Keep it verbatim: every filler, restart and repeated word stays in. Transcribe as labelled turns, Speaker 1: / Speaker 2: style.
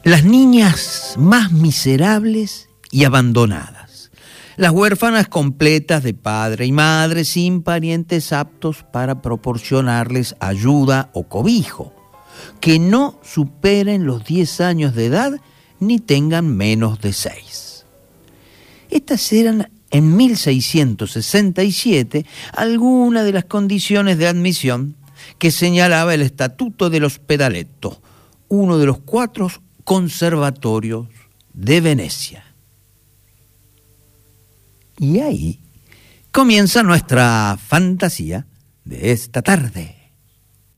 Speaker 1: Las niñas más miserables y abandonadas. Las huérfanas completas de padre y madre sin parientes aptos para proporcionarles ayuda o cobijo, que no superen los diez años de edad ni tengan menos de seis. Estas eran en mil seiscientos sesenta y siete algunas de las condiciones de admisión que señalaba el Estatuto del Ospedaletto, uno de los cuatro conservatorios de Venecia. Y ahí comienza nuestra fantasía de esta tarde.